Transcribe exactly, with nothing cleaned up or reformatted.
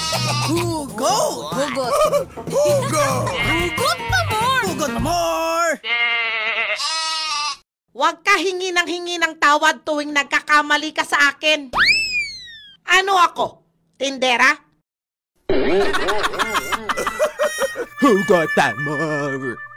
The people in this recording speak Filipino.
Hugot! Hugot. Hugot! Hugot pa more! Hugot more! Huwag ka hingi ng hingi ng tawad tuwing nagkakamali ka sa akin. Ano ako? Tindera? Hugot pa more!